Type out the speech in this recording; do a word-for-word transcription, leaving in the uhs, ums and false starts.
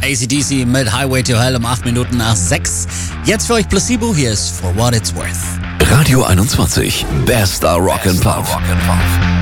A C D C mit Highway to Hell um acht Minuten nach sechs. Jetzt für euch Placebo, hier ist For What It's Worth. Radio einundzwanzig, bester Rock'n'Pop.